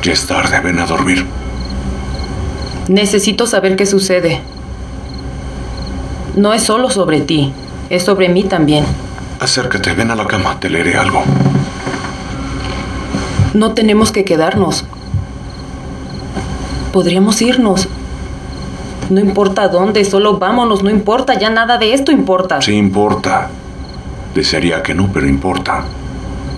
Ya es tarde, ven a dormir. Necesito saber qué sucede. No es solo sobre ti, es sobre mí también. Acércate, ven a la cama, te leeré algo. No tenemos que quedarnos. Podríamos irnos. No importa dónde, solo vámonos, no importa, ya nada de esto importa. Sí importa. Desearía que no, pero importa.